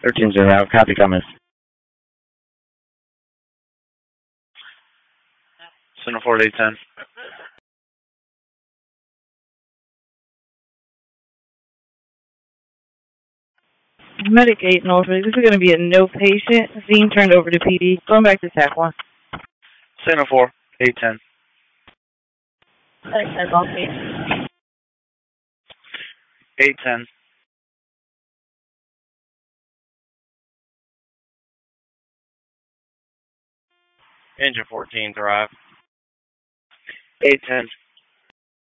13's in route. Copy comments. Center 4 810. Medic 8 Norfolk. This is going to be a no patient. Scene turned over to PD. Going back to TAC 1. Center 4 810. That's all patient. 810. Engine 14's arrived. 810.